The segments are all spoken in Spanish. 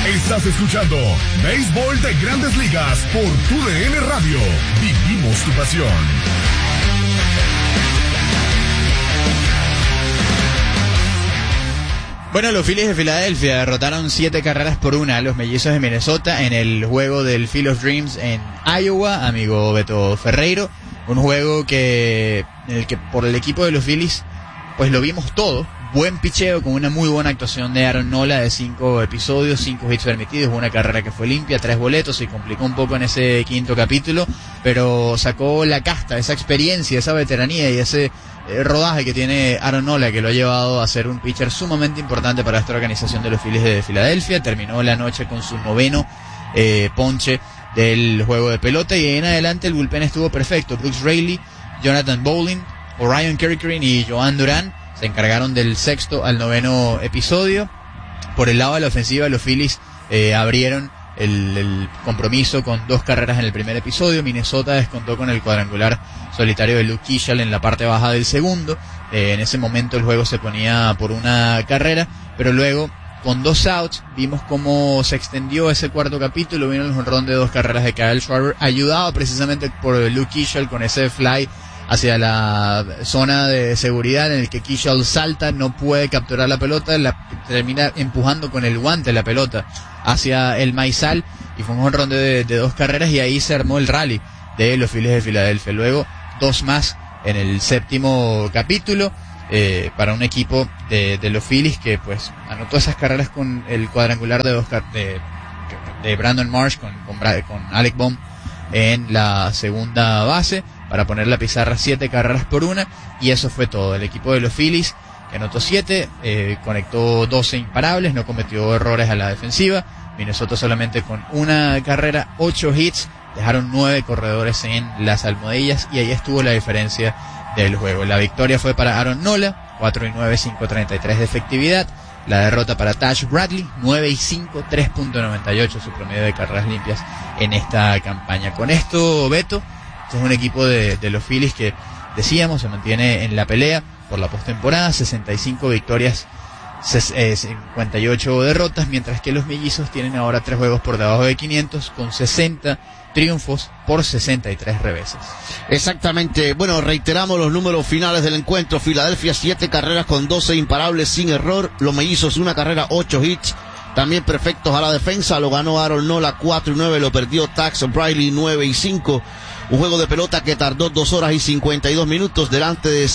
Estás escuchando Béisbol de Grandes Ligas por TUDN Radio. Vivimos tu pasión. Bueno, los Phillies de Filadelfia derrotaron 7-1 a los Mellizos de Minnesota en el juego del Field of Dreams en Iowa, amigo Beto Ferreiro. Un juego en el que por el equipo de los Phillies, pues lo vimos todo. Buen picheo con una muy buena actuación de Aaron Nola de 5 episodios, 5 hits permitidos, una carrera que fue limpia, 3 boletos, se complicó un poco en ese quinto capítulo, pero sacó la casta, esa experiencia, esa veteranía y ese rodaje que tiene Aaron Nola, que lo ha llevado a ser un pitcher sumamente importante para esta organización de los Phillies de Filadelfia. Terminó la noche con su 9º ponche del juego de pelota y en adelante el bullpen estuvo perfecto. Brooks Raley, Jonathan Bowling, Orion Kerrigan y Joan Duran se encargaron del 6º al 9º episodio. Por el lado de la ofensiva, los Phillies abrieron el compromiso con 2 carreras en el primer episodio. Minnesota descontó con el cuadrangular solitario de Luke Keichel en la parte baja del segundo. En ese momento el juego se ponía por 1 carrera, pero luego con 2 outs vimos cómo se extendió ese cuarto capítulo. Vino el jonrón de 2 carreras de Kyle Schwarber, ayudado precisamente por Luke Keichel con ese fly hacia la zona de seguridad en el que Keichel salta, no puede capturar la pelota, termina empujando con el guante la pelota hacia el maizal y fue un jonrón de 2 carreras y ahí se armó el rally de los Phillies de Filadelfia. Luego 2 más en el 7º capítulo para un equipo de los Phillies que pues anotó esas carreras con el cuadrangular de Brandon Marsh con Alec Bohm en la segunda base para poner la pizarra 7-1 y eso fue todo. El equipo de los Phillies que anotó 7, conectó 12 imparables, no cometió errores a la defensiva. Minnesota solamente con 1 carrera, 8 hits, dejaron 9 corredores en las almohadillas y ahí estuvo la diferencia del juego. La victoria fue para Aaron Nola, 4-9, 5.33 de efectividad. La derrota para Tash Bradley, 9-5, 3.98 su promedio de carreras limpias en esta campaña. Con esto, Beto, este es un equipo de los Phillies que, decíamos, se mantiene en la pelea por la postemporada, 65 victorias, 58 derrotas, mientras que los Mellizos tienen ahora 3 juegos por debajo de 500 con 60 triunfos por 63 reveses. Exactamente. Bueno, reiteramos los números finales del encuentro. Filadelfia 7 carreras con 12 imparables sin error. Los Mellizos 1 carrera, 8 hits. También perfectos a la defensa. Lo ganó Aaron Nola 4-9. Lo perdió Tax Briley 9-5. Un juego de pelota que tardó 2 horas y 52 minutos delante de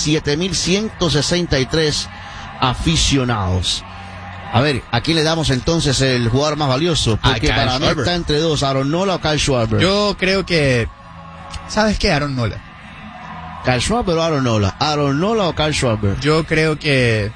7.163 aficionados. A ver, ¿a quién le damos entonces el jugador más valioso? Porque para mí está entre 2, Aaron Nola o Kyle Schwarber. Yo creo que... ¿Sabes qué? Aaron Nola. ¿Kyle Schwarber o Aaron Nola? ¿Aaron Nola o Kyle Schwarber? Yo creo que...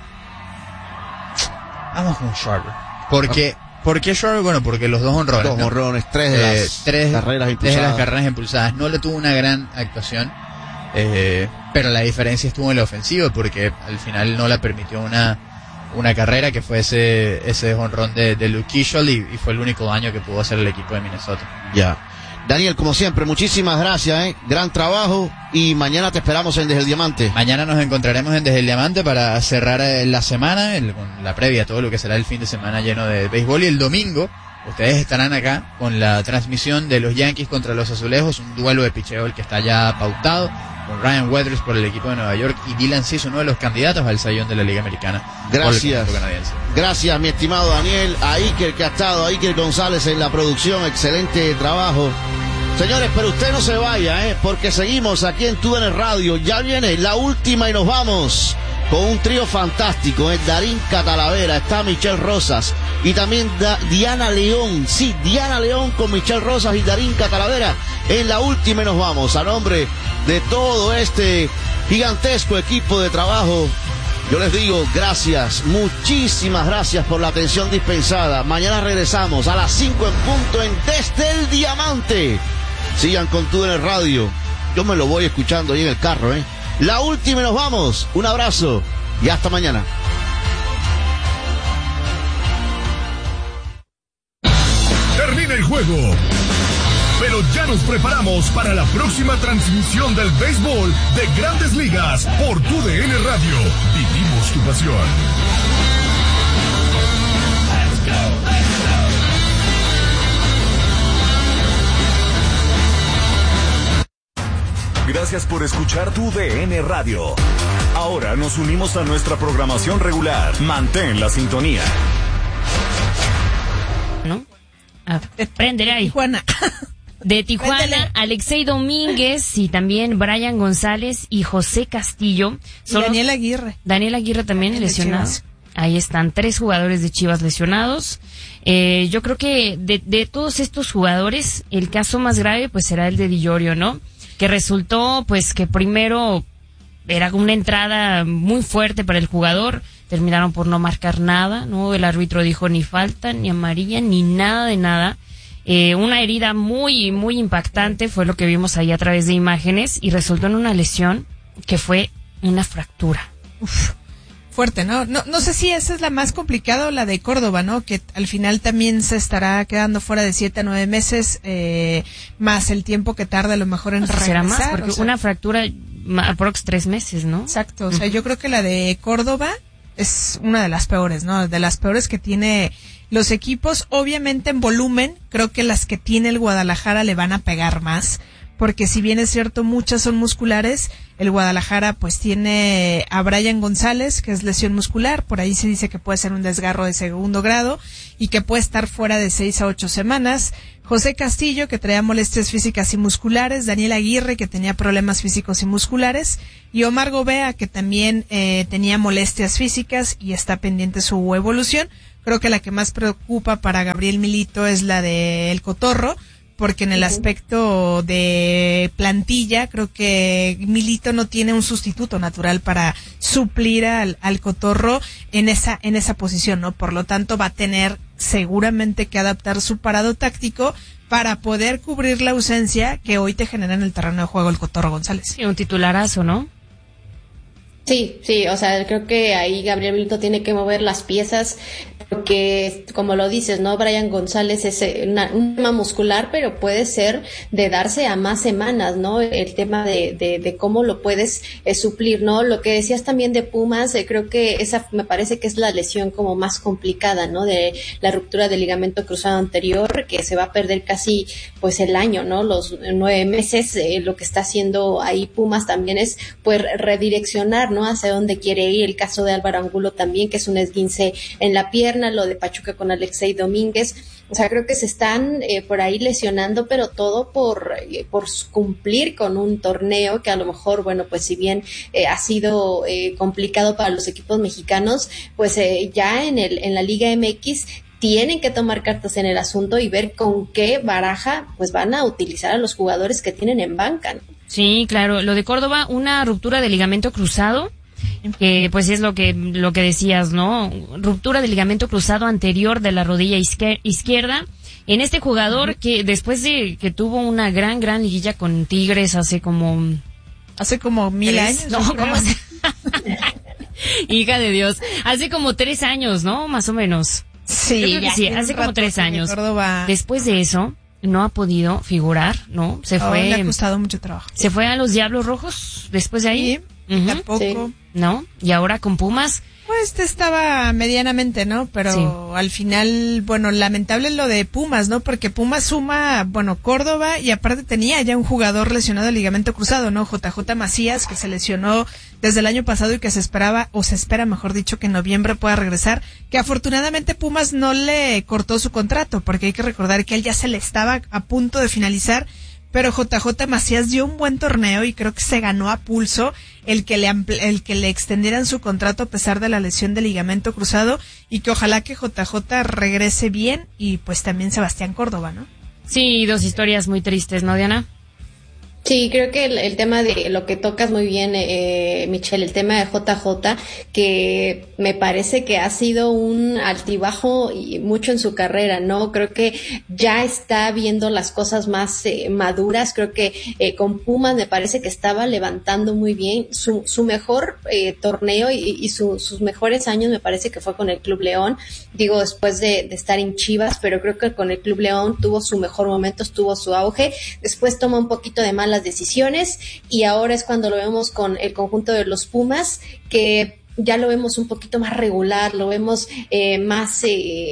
Vamos con Schwarber. ¿Por qué Schwarber? Bueno, porque los 2 honrones. 2 honrones, 3 de las carreras impulsadas. 3 de las carreras impulsadas. No le tuvo una gran actuación, pero la diferencia estuvo en la ofensiva, porque al final no la permitió una carrera, que fue ese jonrón de Luke Keichel, y fue el único daño que pudo hacer el equipo de Minnesota. Ya. Daniel, como siempre, muchísimas gracias, gran trabajo, y mañana te esperamos en Desde el Diamante. Mañana nos encontraremos en Desde el Diamante para cerrar la semana, con la previa, todo lo que será el fin de semana lleno de béisbol, y el domingo ustedes estarán acá con la transmisión de los Yankees contra los Azulejos, un duelo de picheo el que está ya pautado, con Ryan Weathers por el equipo de Nueva York y Dylan Cease, uno de los candidatos al Cy Young de la Liga Americana. Gracias. Gracias, mi estimado Daniel, a Iker que ha estado, a Iker González en la producción, excelente trabajo. Señores, pero usted no se vaya, porque seguimos aquí en TUDN Radio. Ya viene la última y nos vamos con un trío fantástico, Darín Catalavera, está Michelle Rosas y también Diana León. Sí, Diana León con Michelle Rosas y Darín Catalavera. En la última y nos vamos. A nombre de todo este gigantesco equipo de trabajo, yo les digo gracias, muchísimas gracias por la atención dispensada. Mañana regresamos a las 5 en punto en Desde el Diamante. Sigan con TUDN Radio. Yo me lo voy escuchando ahí en el carro, La última y nos vamos. Un abrazo y hasta mañana. Termina el juego, pero ya nos preparamos para la próxima transmisión del béisbol de Grandes Ligas por TUDN Radio. Vivimos tu pasión. Let's go, let's go. gracias por escuchar tu DN Radio. Ahora nos unimos a nuestra programación regular. Mantén la sintonía. ¿No? Prender ahí. Tijuana. De Tijuana, Alexei Domínguez y también Brian González y José Castillo. Daniel Aguirre. Daniel Aguirre también lesionado. Ahí están 3 jugadores de Chivas lesionados. Yo creo que de todos estos jugadores, el caso más grave pues será el de Di Llorio, ¿no? Que resultó pues que primero era una entrada muy fuerte para el jugador, terminaron por no marcar nada, ¿no? El árbitro dijo ni falta, ni amarilla, ni nada de nada. Una herida muy, muy impactante fue lo que vimos ahí a través de imágenes y resultó en una lesión que fue una fractura. Uf, fuerte, ¿no? No sé si esa es la más complicada o la de Córdoba, ¿no? Que al final también se estará quedando fuera de 7 a 9 meses, más el tiempo que tarda a lo mejor en regresar. Será más, porque una fractura aprox 3 meses, ¿no? Exacto, o sea, yo creo que la de Córdoba es una de las peores, ¿no? De las peores que tiene los equipos. Obviamente en volumen, creo que las que tiene el Guadalajara le van a pegar más, porque si bien es cierto muchas son musculares, el Guadalajara pues tiene a Brian González, que es lesión muscular, por ahí se dice que puede ser un desgarro de 2º grado y que puede estar fuera de 6 a 8 semanas. José Castillo, que traía molestias físicas y musculares, Daniel Aguirre, que tenía problemas físicos y musculares, y Omar Gobea, que también tenía molestias físicas y está pendiente su evolución. Creo que la que más preocupa para Gabriel Milito es la de El Cotorro, porque en el aspecto de plantilla creo que Milito no tiene un sustituto natural para suplir al Cotorro en esa posición, ¿no? Por lo tanto va a tener seguramente que adaptar su parado táctico para poder cubrir la ausencia que hoy te genera en el terreno de juego el Cotorro González. Sí, un titularazo, ¿no? Sí, o sea, creo que ahí Gabriel Milito tiene que mover las piezas, porque como lo dices, ¿no? Brian González es un tema muscular, pero puede ser de darse a más semanas, ¿no? El tema de cómo lo puedes suplir, ¿no? Lo que decías también de Pumas, creo que esa me parece que es la lesión como más complicada, ¿no? De la ruptura del ligamento cruzado anterior, que se va a perder casi pues el año, ¿no? Los 9 meses, lo que está haciendo ahí Pumas también es pues redireccionar, ¿no? Hacia dónde quiere ir. El caso de Álvaro Angulo también, que es un esguince en la pierna, lo de Pachuca con Alexei Domínguez. O sea, creo que se están por ahí lesionando, pero todo por cumplir con un torneo que a lo mejor, bueno, pues si bien ha sido complicado para los equipos mexicanos, pues ya en la Liga MX tienen que tomar cartas en el asunto y ver con qué baraja pues van a utilizar a los jugadores que tienen en banca, ¿no? Sí, claro. Lo de Córdoba, una ruptura de ligamento cruzado, que pues es lo que decías, ¿no? Ruptura del ligamento cruzado anterior de la rodilla izquierda. En este jugador que después de que tuvo una gran liguilla con Tigres hace como 1000 años. No, como hija de Dios. Hace como 3 años, ¿no? Más o menos. Sí, sí, hace como 3 años. Córdoba. Después de eso, no ha podido figurar, ¿no? Le ha costado mucho trabajo. Se fue a los Diablos Rojos después de ahí. Sí, tampoco. Sí. ¿No? Y ahora con Pumas. Pues estaba medianamente, ¿no? Pero sí, al final, bueno, lamentable lo de Pumas, ¿no? Porque Pumas suma, bueno, Córdoba y aparte tenía ya un jugador lesionado de ligamento cruzado, ¿no? JJ Macías, que se lesionó desde el año pasado y que se espera, mejor dicho, que en noviembre pueda regresar, que afortunadamente Pumas no le cortó su contrato, porque hay que recordar que él ya se le estaba a punto de finalizar, pero JJ Macías dio un buen torneo y creo que se ganó a pulso el que le extendieran su contrato a pesar de la lesión de ligamento cruzado y que ojalá que JJ regrese bien y pues también Sebastián Córdoba, ¿no? Sí, 2 historias muy tristes, ¿no, Diana? Sí, creo que el tema de lo que tocas muy bien, Michelle, el tema de JJ, que me parece que ha sido un altibajo y mucho en su carrera, ¿no? Creo que ya está viendo las cosas más maduras. Creo que con Pumas me parece que estaba levantando muy bien su mejor torneo y sus mejores años me parece que fue con el Club León. Digo, después de estar en Chivas, pero creo que con el Club León tuvo su mejor momento, tuvo su auge. Después toma un poquito de malas decisiones y ahora es cuando lo vemos con el conjunto de los Pumas, que ya lo vemos un poquito más regular, lo vemos más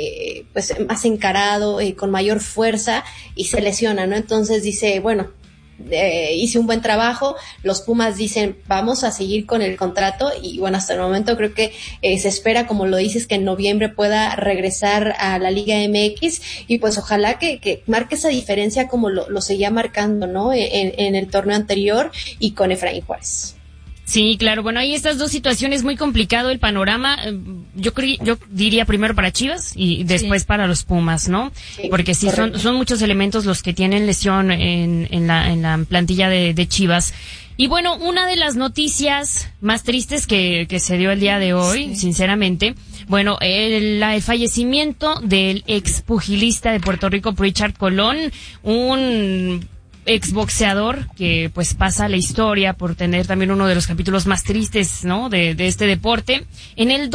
encarado, con mayor fuerza y se lesiona, ¿no? Entonces dice, bueno, hice un buen trabajo. Los Pumas dicen, vamos a seguir con el contrato, y bueno, hasta el momento creo que se espera, como lo dices, que en noviembre pueda regresar a la Liga MX, y pues ojalá que marque esa diferencia como lo seguía marcando, ¿no? En el torneo anterior y con Efraín Juárez. Sí, claro. Bueno, hay estas dos situaciones, muy complicado el panorama. Yo diría primero para Chivas y después para los Pumas, ¿no? Sí, porque sí, son muchos elementos los que tienen lesión en la plantilla de Chivas. Y bueno, una de las noticias más tristes que se dio el día de hoy, sinceramente, bueno, el fallecimiento del expugilista de Puerto Rico, Richard Colón, un exboxeador que pues pasa a la historia por tener también uno de los capítulos más tristes, ¿no? de este deporte. En el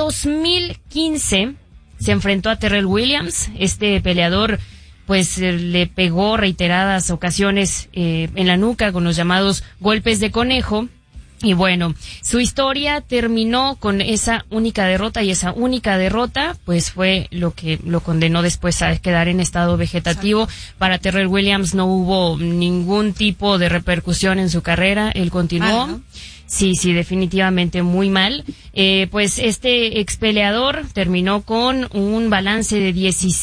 2015 se enfrentó a Terrell Williams. Este peleador pues le pegó reiteradas ocasiones en la nuca con los llamados golpes de conejo. Y bueno, su historia terminó con esa única derrota, y esa única derrota pues fue lo que lo condenó después a quedar en estado vegetativo. Para Terrell Williams no hubo ningún tipo de repercusión en su carrera, él continuó. ¿No? Sí, definitivamente muy mal. Pues este expeleador terminó con un balance de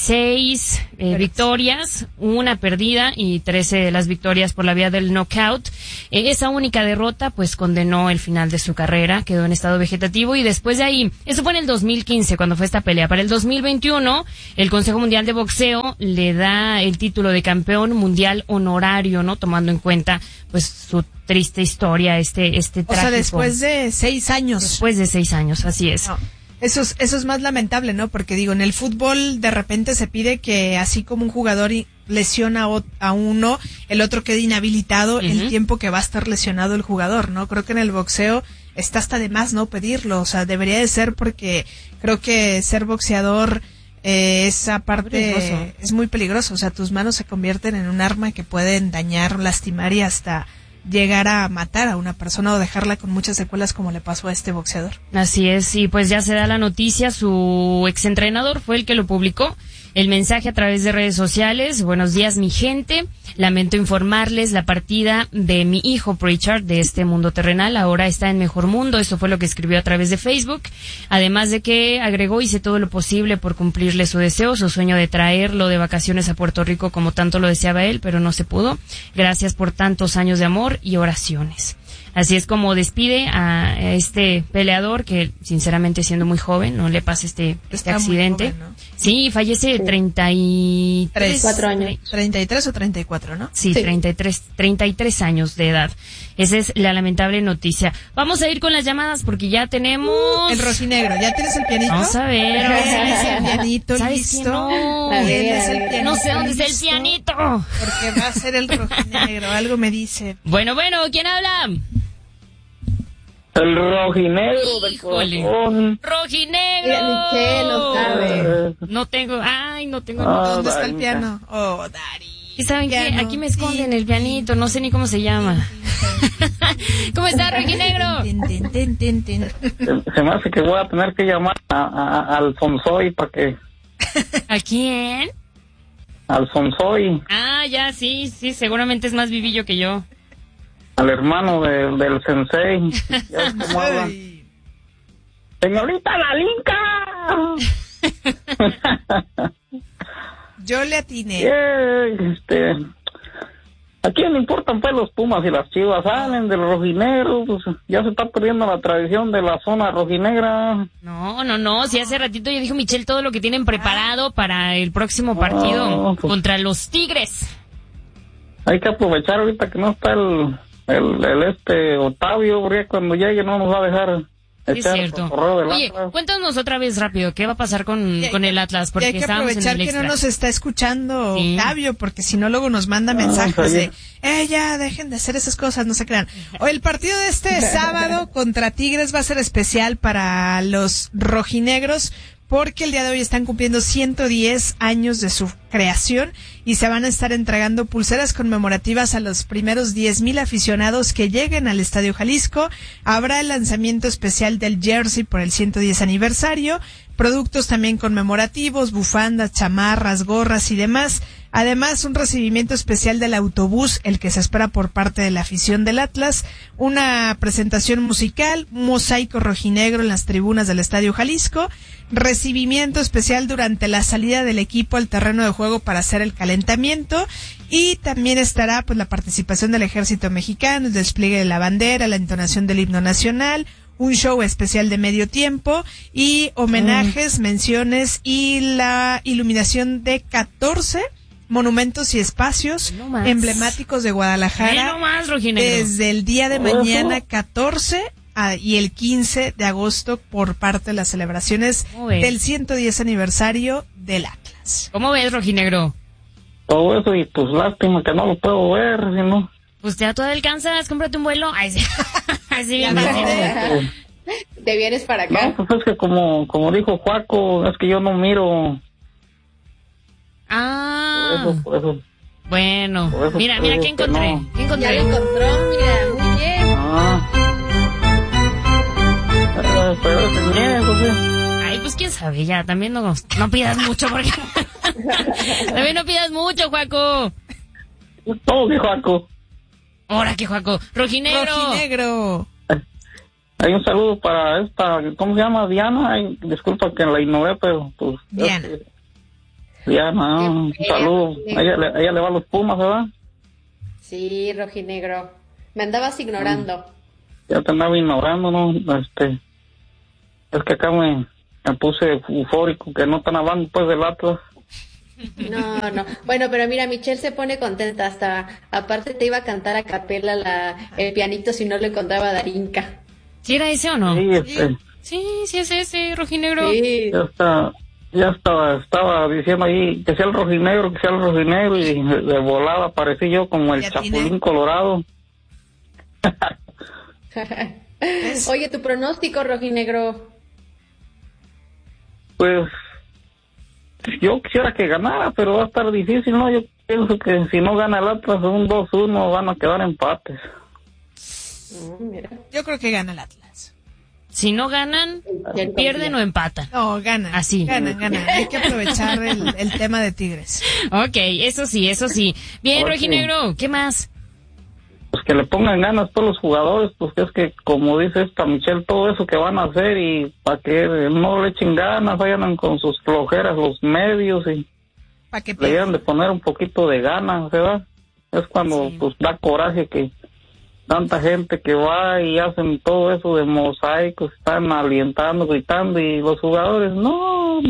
16 victorias, una perdida y 13 de las victorias por la vía del knockout. Esa única derrota pues condenó el final de su carrera, quedó en estado vegetativo, y después de ahí, eso fue en el 2015 cuando fue esta pelea. Para el 2021, el Consejo Mundial de Boxeo le da el título de campeón mundial honorario, ¿no? Tomando en cuenta pues su triste historia, este trágico. O sea, después de 6 años. Después de 6 años, así es. No, eso es más lamentable, ¿no? Porque digo, en el fútbol de repente se pide que así como un jugador lesiona a uno, el otro quede inhabilitado el tiempo que va a estar lesionado el jugador, ¿no? Creo que en el boxeo está hasta de más no pedirlo, o sea, debería de ser, porque creo que ser boxeador, esa parte es muy peligroso, o sea, tus manos se convierten en un arma que pueden dañar, lastimar y hasta llegar a matar a una persona o dejarla con muchas secuelas, como le pasó a este boxeador. Así es, y pues ya se da la noticia, su exentrenador fue el que lo publicó, el mensaje a través de redes sociales: buenos días mi gente, lamento informarles la partida de mi hijo Richard de este mundo terrenal, ahora está en mejor mundo. Eso fue lo que escribió a través de Facebook, además de que agregó: hice todo lo posible por cumplirle su deseo, su sueño de traerlo de vacaciones a Puerto Rico como tanto lo deseaba él, pero no se pudo. Gracias por tantos años de amor y oraciones. Así es como despide a este peleador que, sinceramente, siendo muy joven, no le pasa este accidente. Joven, ¿no? Sí, fallece 34 años. 33 o 34, ¿no? Sí, 33 años de edad. Esa es la lamentable noticia. Vamos a ir con las llamadas porque ya tenemos... el rojinegro, ¿ya tienes el pianito? Vamos a ver. ¿Tienes el pianito listo? No. No sé dónde está el pianito. Porque va a ser el rojinegro, algo me dice. Bueno, ¿quién habla? El rojinegro del corazón. ¡Rojinegro! No tengo. ¿Dónde está el piano? Oh, Dari. ¿Y saben qué? Aquí me esconden el pianito, no sé ni cómo se llama. ¿Cómo está, rojinegro? Se me hace que voy a tener que llamar al Sonsoy para que... ¿A quién? Al Sonsoy. Ah, ya, sí, seguramente es más vivillo que yo. Al hermano del sensei. Ya cómo hablan. ¡Señorita Lalinka! Yo le atiné. ¿A quién le importan pues los Pumas y las Chivas? Salen del rojinegro, pues ya se está perdiendo la tradición de la zona rojinegra. No, si hace ratito ya dijo Michelle todo lo que tienen preparado para el próximo partido contra los Tigres. Hay que aprovechar ahorita que no está el Octavio, porque cuando llegue no nos va a dejar echar es cierto. Oye, Atlas. Cuéntanos otra vez rápido, ¿qué va a pasar con el Atlas? Porque hay que aprovechar que no nos está escuchando Octavio, porque si no luego nos manda mensajes de ya dejen de hacer esas cosas, no se crean. El partido de este sábado contra Tigres va a ser especial para los rojinegros, porque el día de hoy están cumpliendo 110 años de su creación y se van a estar entregando pulseras conmemorativas a los primeros 10,000 aficionados que lleguen al Estadio Jalisco. Habrá el lanzamiento especial del jersey por el 110 aniversario, productos también conmemorativos, bufandas, chamarras, gorras y demás. Además, un recibimiento especial del autobús, el que se espera por parte de la afición del Atlas, una presentación musical, un mosaico rojinegro en las tribunas del Estadio Jalisco, recibimiento especial durante la salida del equipo al terreno de juego para hacer el calentamiento, y también estará pues la participación del Ejército Mexicano, el despliegue de la bandera, la entonación del himno nacional, un show especial de medio tiempo y homenajes, menciones y la iluminación de 14 monumentos y espacios emblemáticos de Guadalajara desde el día de mañana 14 y el 15 de agosto por parte de las celebraciones del 110 aniversario del Atlas. ¿Cómo ves, rojinegro? Todo eso, y pues lástima que no lo puedo ver, si no. Pues ya todo alcanzas, cómprate un vuelo. Ay, sí. Así bien fácil. ¿Te vienes para acá? No, pues es que como dijo Juaco, es que yo no miro. Por eso. Bueno, mira, ¿qué encontré? No. ¿Qué encontré? Ya lo encontró, mira, muy bien. Pero es bien, sí. Ay, pues quién sabe, ya, también no pidas mucho, porque... también no pidas mucho, Juaco. Todo de Juaco. Ahora que Juaco, rojinegro. Hay un saludo para esta, ¿cómo se llama? Diana. Ay, disculpa que la ignoré, pero pues... Diana, un saludo. Ella le va a los Pumas, ¿verdad? Sí, rojinegro. Me andabas ignorando. Ya te andaba ignorando, ¿no? Es que acá me puse eufórico, que no están hablando pues del Atlas. No. Bueno, pero mira, Michelle se pone contenta, hasta aparte te iba a cantar a capela el pianito si no lo encontraba Darinka. ¿Sí era ese o no? Sí, sí es ese, rojinegro. Sí. Ya estaba diciendo ahí que sea el rojinegro, y de volada aparecí yo como el Chapulín Colorado. Oye, tu pronóstico, rojinegro. Pues yo quisiera que ganara, pero va a estar difícil, ¿no? Yo pienso que si no gana el Atlas, un 2-1 van a quedar empates. Mira. Yo creo que gana el Atlas. Si no ganan, pierden o empatan. No, ganan. Así. Ganan. Hay que aprovechar el tema de Tigres. Ok, eso sí. Bien, rojinegro, ¿qué más? Pues que le pongan ganas todos los jugadores, pues es que como dice esta Michelle, todo eso que van a hacer y para que no le echen ganas, vayan con sus flojeras los medios y le deben de poner un poquito de ganas, ¿verdad? Es cuando pues da coraje que tanta gente que va y hacen todo eso de mosaicos, están alientando, gritando, y los jugadores, no.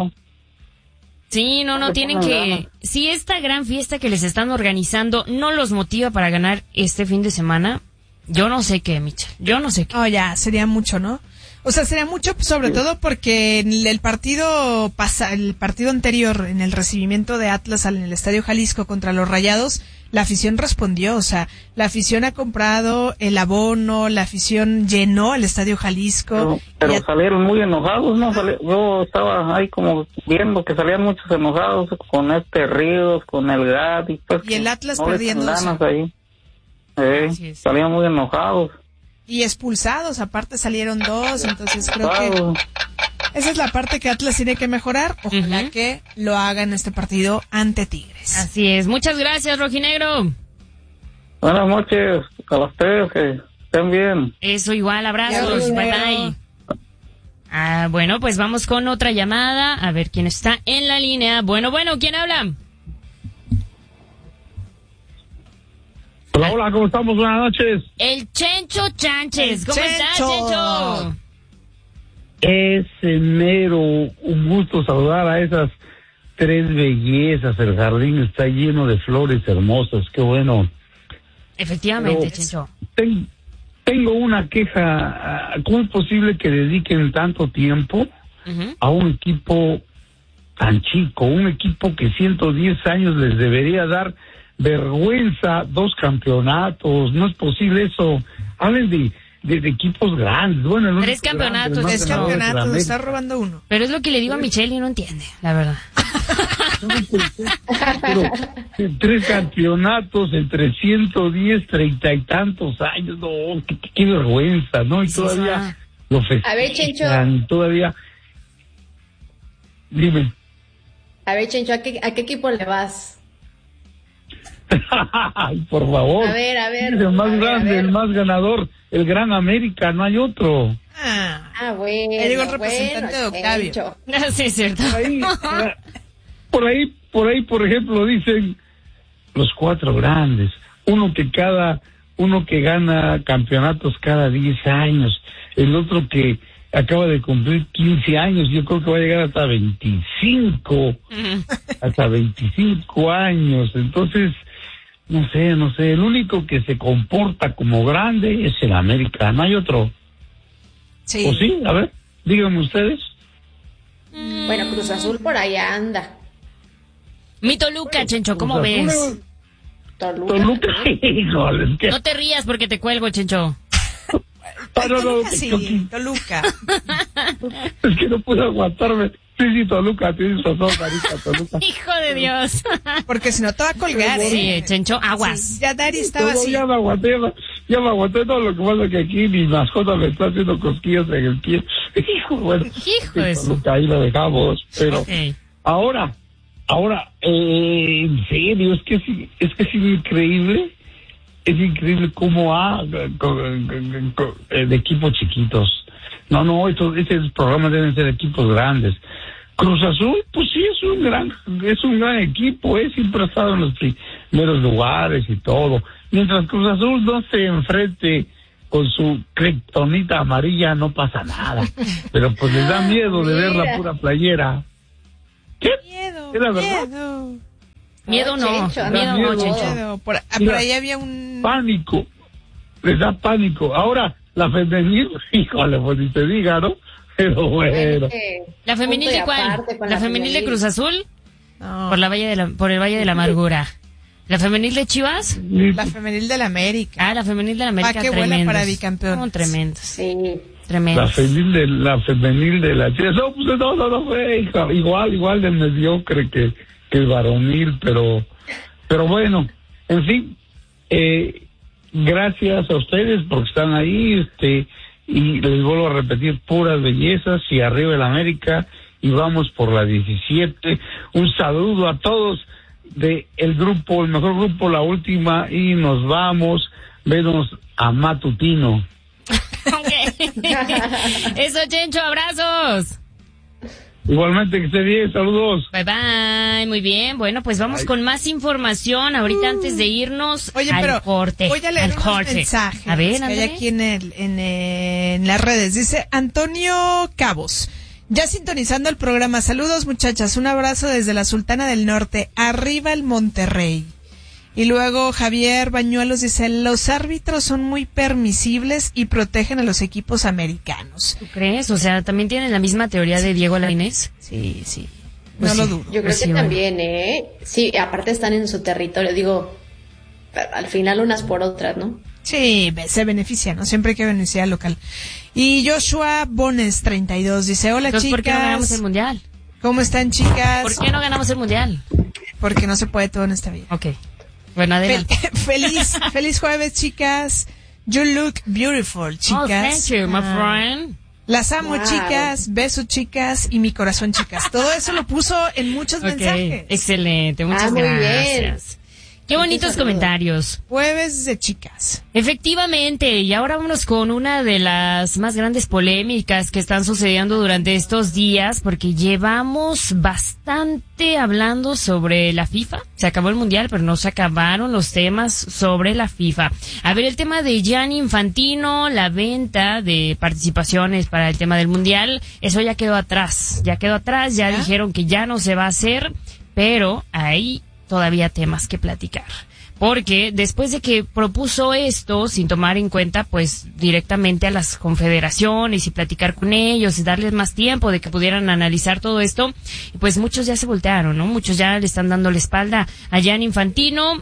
Sí, no, tienen que... Si esta gran fiesta que les están organizando no los motiva para ganar este fin de semana, yo no sé qué, Michelle, Oh, ya, sería mucho, ¿no? O sea, sería mucho, sobre todo porque en el partido anterior, en el recibimiento de Atlas en el Estadio Jalisco contra los Rayados, la afición respondió, o sea, la afición ha comprado el abono, la afición llenó el Estadio Jalisco. Pero salieron muy enojados, ¿no? Yo estaba ahí como viendo que salían muchos enojados con Ríos, con el GAT, y el Atlas no perdiendo. Ahí. Salían muy enojados. Y expulsados, aparte salieron 2, entonces creo que esa es la parte que Atlas tiene que mejorar. Ojalá que lo haga en este partido ante Tigres. Así es. Muchas gracias, rojinegro. Buenas noches a los tres, que estén bien. Eso, igual, abrazos. Bye. Bueno, pues vamos con otra llamada. A ver quién está en la línea. Bueno, ¿quién habla? Hola, ¿cómo estamos? Buenas noches. El Chencho Chánchez. ¿Cómo estás, Chencho? Ese mero, un gusto saludar a esas tres bellezas. El jardín está lleno de flores hermosas, qué bueno. Efectivamente, pero, Chencho. Tengo una queja. ¿Cómo es posible que dediquen tanto tiempo a un equipo tan chico? Un equipo que 110 años les debería dar vergüenza, 2 campeonatos. No es posible eso. Hablen de equipos grandes. Bueno, 3 campeonatos. 3 campeonatos, está robando uno. Pero es lo que le digo a Michelle y no entiende, la verdad. Pero 3 campeonatos entre 110, 30 y tantos años. No, qué vergüenza, ¿no? Y todavía lo festejan. A ver, Chencho. Todavía. Dime. A ver, Chencho, ¿a qué equipo le vas? Ay, por favor. A ver. El más grande, el más ganador, el Gran América, no hay otro. Bueno. Ahí llegó el representante de Octavio. Chencho. Sí, es cierto. Por ahí, por ejemplo, dicen los 4 grandes. Uno que gana campeonatos cada 10 años. El otro que acaba de cumplir 15 años. Yo creo que va a llegar hasta 25. Hasta 25 años. Entonces, no sé. El único que se comporta como grande es el América. No hay otro. Sí. ¿O sí? A ver, díganme ustedes. Bueno, Cruz Azul por allá anda. Mi Toluca, Chencho, ¿cómo Cruz Azul, ves? Toluca, híjole, es que... No te rías porque te cuelgo, Chencho. Toluca, sí, Toluca. Es que no puedo aguantarme. Sí, Toluca, tienes razón, Marita, Toluca. Hijo de Dios. Porque si no te va a colgar, Sí, Chencho, aguas. Sí, ya Dari estaba No, así. ya me aguanté todo lo que pasa es que aquí mi mascota me está haciendo cosquillas en el pie. Bueno, Hijo de su... Toluca, ahí lo dejamos, pero Ok. ahora, en serio, es que es increíble. Es increíble cómo de equipos chiquitos. No, estos programas deben ser equipos grandes. Cruz Azul, pues sí, es un gran equipo, siempre ha estado en los primeros lugares y todo. Mientras Cruz Azul no se enfrente con su kriptonita amarilla, no pasa nada. Pero pues les da miedo de ver la pura playera. ¿Qué? Miedo, ¿Era verdad? Miedo no, Chencho, miedo no, Chencho. Miedo. Por Mira, ahí había un... Pánico. Les da pánico. Ahora, la femenil, híjole, pues ni te diga, ¿no? Pero bueno. ¿La femenil de cuál? ¿La femenil de Cruz Azul? No, Por el Valle de la Amargura. ¿La femenil de Chivas? la femenil del América. Ah, la femenil de la América. Pa' que vuela tremendos. para bicampeones. No, tremendos. Sí. Tremendos. La femenil de la Chivas. No, pues no fue hija, igual de mediocre que el varonil, pero bueno, en fin, gracias a ustedes porque están ahí, y les vuelvo a repetir, puras bellezas, y arriba el América, y vamos por la 17. Un saludo a todos de el mejor grupo, La Última, y nos vamos, venos a Matutino. Eso, Chencho, abrazos. Igualmente, que esté bien, saludos. Bye bye, muy bien. Bueno, pues vamos con más información ahorita antes de irnos al corte. Voy a leer al unos corte. mensajes A ver, que hay ándale. aquí en las redes. Dice Antonio Cabos, ya sintonizando el programa. Saludos, muchachas, un abrazo desde la Sultana del Norte, arriba el Monterrey. Y luego Javier Bañuelos dice, los árbitros son muy permisibles y protegen a los equipos americanos. ¿Tú crees? O sea, ¿también tienen la misma teoría de Diego Lainez? Sí. Pues no sí. lo dudo. Yo creo Pues que sí, bueno. también, Sí, aparte están en su territorio, digo, al final unas por otras, ¿no? Sí, se beneficia, ¿no? Siempre hay que beneficiar al local. Y Joshua Bones 32 dice, hola, Entonces, chicas. ¿por qué no ganamos el mundial? ¿Cómo están, chicas? ¿Por qué no ganamos el mundial? Porque no se puede todo en esta vida. Ok. Bueno, adelante. Feliz jueves, chicas. You look beautiful, chicas. Oh, thank you, my friend. Las amo, Wow. chicas. Besos, chicas. Y mi corazón, chicas. Todo eso lo puso en muchos mensajes. Excelente, muchas muy gracias. Qué bonitos comentarios. Jueves de chicas. Efectivamente, y ahora vámonos con una de las más grandes polémicas que están sucediendo durante estos días, porque llevamos bastante hablando sobre la FIFA. Se acabó el Mundial, pero no se acabaron los temas sobre la FIFA. A ver, el tema de Gianni Infantino, la venta de participaciones para el tema del Mundial, eso ya quedó atrás. Ya dijeron que ya no se va a hacer, pero hay todavía temas que platicar. Porque después de que propuso esto, sin tomar en cuenta, pues, directamente a las confederaciones y platicar con ellos y darles más tiempo de que pudieran analizar todo esto, pues muchos ya se voltearon, ¿no? Muchos ya le están dando la espalda a Gianni Infantino.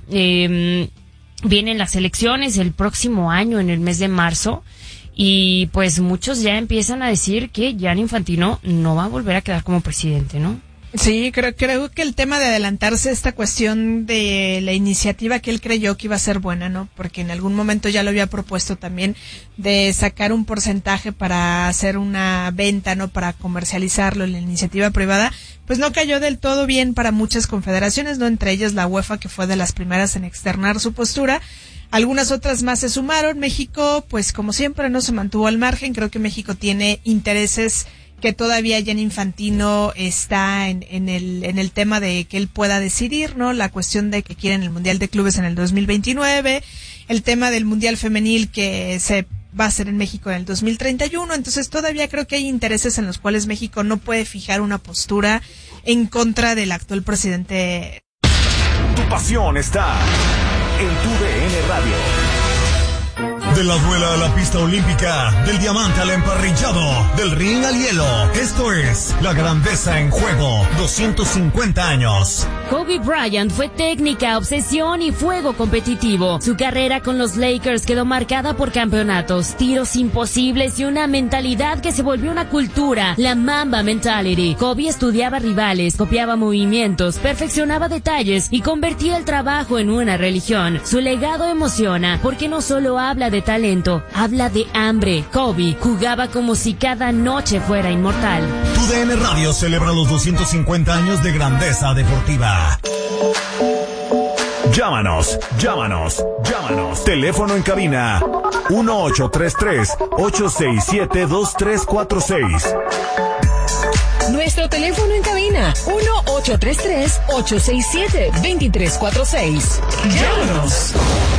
Vienen las elecciones el próximo año, en el mes de marzo, y pues muchos ya empiezan a decir que Gianni Infantino no va a volver a quedar como presidente, ¿no? Sí, creo que el tema de adelantarse, esta cuestión de la iniciativa que él creyó que iba a ser buena, ¿no? Porque en algún momento ya lo había propuesto también de sacar un porcentaje para hacer una venta, ¿no? Para comercializarlo en la iniciativa privada, pues no cayó del todo bien para muchas confederaciones, ¿no? Entre ellas la UEFA, que fue de las primeras en externar su postura. Algunas otras más se sumaron. México, pues como siempre, no se mantuvo al margen. Creo que México tiene intereses que todavía Gianni Infantino está en el tema de que él pueda decidir, ¿no? La cuestión de que quieren el Mundial de Clubes en el 2029, el tema del Mundial Femenil que se va a hacer en México en el 2031, entonces todavía creo que hay intereses en los cuales México no puede fijar una postura en contra del actual presidente. Tu pasión está en tu DN Radio. De la duela a la pista olímpica, del diamante al emparrillado, del ring al hielo. Esto es La Grandeza en Juego, 250 años. Kobe Bryant fue técnica, obsesión y fuego competitivo. Su carrera con los Lakers quedó marcada por campeonatos, tiros imposibles y una mentalidad que se volvió una cultura, la Mamba Mentality. Kobe estudiaba rivales, copiaba movimientos, perfeccionaba detalles y convertía el trabajo en una religión. Su legado emociona porque no solo habla de talento, habla de hambre. Kobe jugaba como si cada noche fuera inmortal. Tu DN Radio celebra los 250 años de grandeza deportiva. Llámanos. Teléfono en cabina 1833-867-2346. Nuestro teléfono en cabina 1833-867-2346. Llámanos.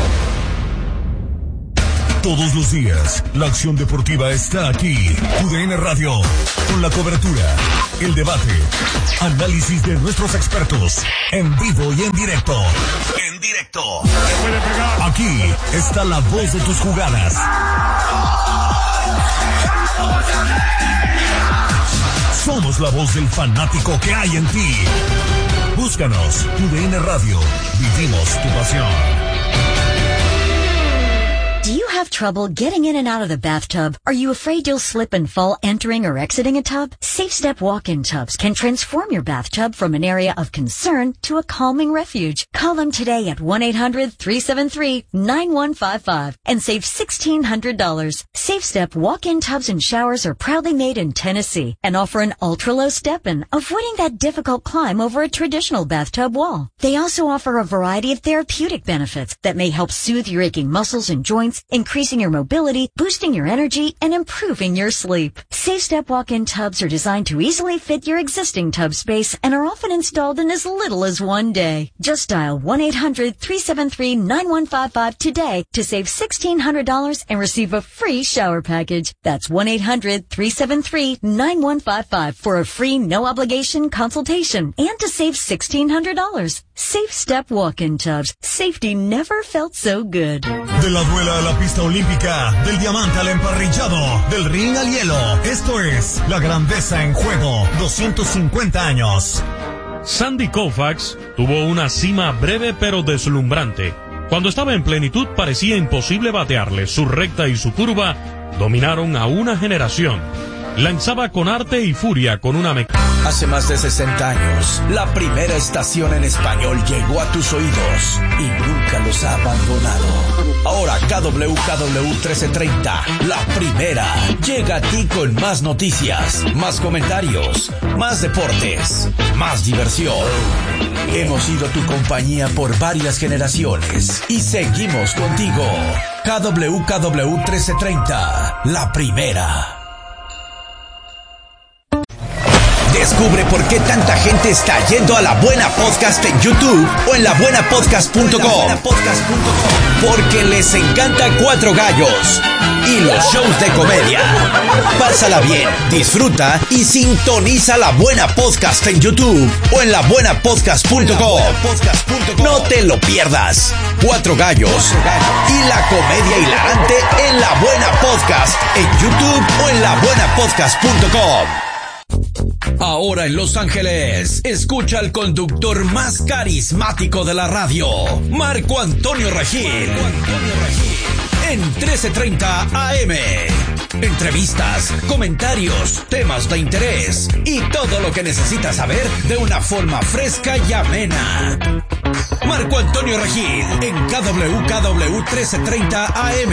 Todos los días, la acción deportiva está aquí. UDN Radio, con la cobertura, el debate, análisis de nuestros expertos, en vivo y en directo. Aquí está la voz de tus jugadas. Somos la voz del fanático que hay en ti. Búscanos, UDN Radio. Vivimos tu pasión. Do you have trouble getting in and out of the bathtub? Are you afraid you'll slip and fall entering or exiting a tub? Safe Step walk-in tubs can transform your bathtub from an area of concern to a calming refuge. Call them today at 1-800-373-9155 and save $1,600. Safe Step walk-in tubs and showers are proudly made in Tennessee and offer an ultra-low step-in, avoiding that difficult climb over a traditional bathtub wall. They also offer a variety of therapeutic benefits that may help soothe your aching muscles and joints, increasing your mobility, boosting your energy, and improving your sleep. Safe Step walk-in tubs are designed to easily fit your existing tub space and are often installed in as little as one day. Just dial 1-800-373-9155 today to save $1,600 and receive a free shower package. That's 1-800-373-9155 for a free no-obligation consultation and to save $1,600. Safe Step walk-in tubs. Safety never felt so good. De la duela a la pista olímpica, del diamante al emparrillado, del ring al hielo. Esto es La Grandeza en Juego, 250 años. Sandy Koufax tuvo una cima breve pero deslumbrante. Cuando estaba en plenitud parecía imposible batearle. Su recta y su curva dominaron a una generación. Lanzaba con arte y furia con una mecánica. Hace más de 60 años, la primera estación en español llegó a tus oídos y nunca los ha abandonado. Ahora KWKW 1330, la primera, llega a ti con más noticias, más comentarios, más deportes, más diversión. Hemos sido tu compañía por varias generaciones y seguimos contigo. KWKW 1330, la primera. Descubre por qué tanta gente está yendo a La Buena Podcast en YouTube o en labuenapodcast.com. Porque les encanta Cuatro Gallos y los shows de comedia. Pásala bien, disfruta y sintoniza La Buena Podcast en YouTube o en labuenapodcast.com. No te lo pierdas. Cuatro Gallos y la comedia hilarante en La Buena Podcast en YouTube o en labuenapodcast.com. Ahora en Los Ángeles, escucha al conductor más carismático de la radio, Marco Antonio Regil, en 1330 AM. Entrevistas, comentarios, temas de interés y todo lo que necesitas saber de una forma fresca y amena. Marco Antonio Regil en KWKW 1330 AM.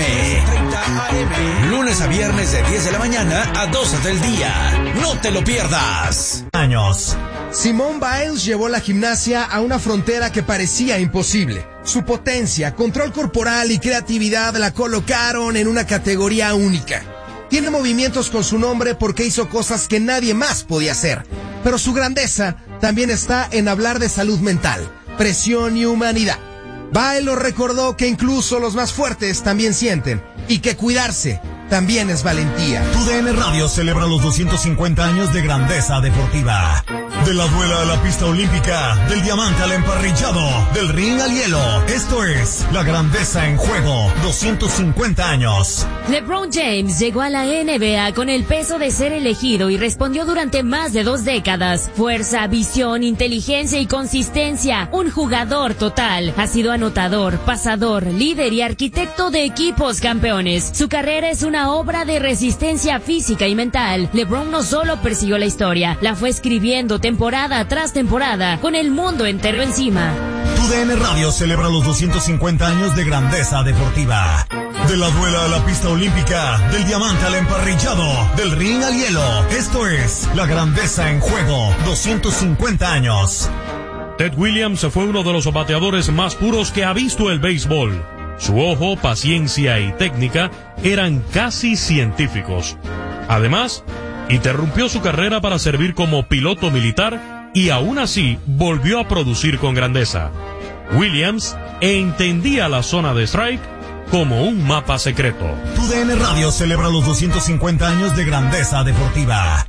Lunes a viernes de 10 de la mañana a 12 del día. No te lo pierdas. Años. Simone Biles llevó la gimnasia a una frontera que parecía imposible. Su potencia, control corporal y creatividad la colocaron en una categoría única. Tiene movimientos con su nombre porque hizo cosas que nadie más podía hacer. Pero su grandeza también está en hablar de salud mental, presión y humanidad. Biles lo recordó que incluso los más fuertes también sienten y que cuidarse también es valentía. TUDN Radio celebra los 250 años de grandeza deportiva. De la duela a la pista olímpica, del diamante al emparrillado, del ring al hielo. Esto es la grandeza en juego, 250 años. LeBron James llegó a la NBA con el peso de ser elegido y respondió durante más de 2 décadas. Fuerza, visión, inteligencia y consistencia. Un jugador total. Ha sido anotador, pasador, líder y arquitecto de equipos campeones. Su carrera es una obra de resistencia física y mental. LeBron no solo persiguió la historia, la fue escribiendo temporada tras temporada, con el mundo entero encima. TUDN Radio celebra los 250 años de grandeza deportiva. De la duela a la pista olímpica, del diamante al emparrillado, del ring al hielo. Esto es la grandeza en juego, 250 años. Ted Williams fue uno de los bateadores más puros que ha visto el béisbol. Su ojo, paciencia y técnica eran casi científicos. Además, interrumpió su carrera para servir como piloto militar y aún así volvió a producir con grandeza. Williams entendía la zona de strike como un mapa secreto. TUDN Radio celebra los 250 años de grandeza deportiva.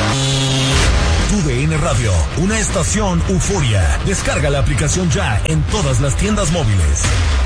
TUDN Radio, una estación euforia. Descarga la aplicación ya en todas las tiendas móviles.